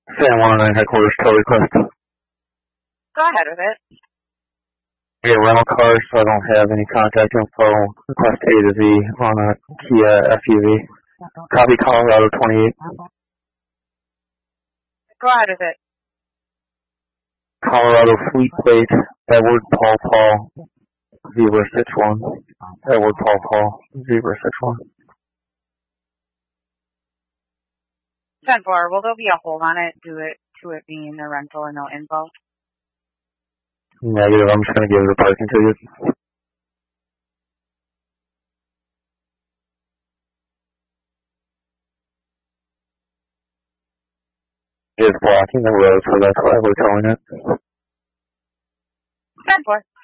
San 109 headquarters, tow request. Go ahead with it. We have rental cars, so I don't have any contact info. Request A to Z on a Kia FUV. Copy Colorado 28. Go ahead with it. Colorado fleet plate, Edward Paul, Zebra 61. Edward Paul, Zebra 61. 10-4, will there be a hold on it due to it being a rental and no info? Negative, I'm just going to give it a parking ticket. It's blocking the road, so that's why we're towing it. 10-4.